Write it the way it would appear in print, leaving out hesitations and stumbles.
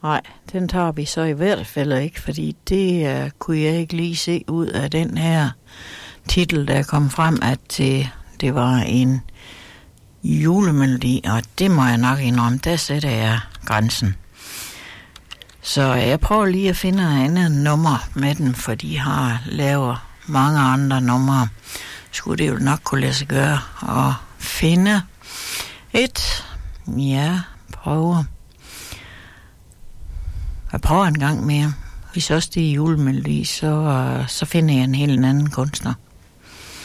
Nej, den tager vi så i hvert fald ikke, fordi det kunne jeg ikke lige se ud af den her titel, der kom frem, at det var en julemelodi, og det må jeg nok indrømme, der sætter jeg grænsen. Så jeg prøver lige at finde et andet nummer med den, for de har lavet mange andre numre. Skulle det jo nok kunne lade sig gøre og finde et. Ja, prøver. Jeg prøver en gang mere. Hvis også det er julemelodi, så finder jeg en helt anden kunstner.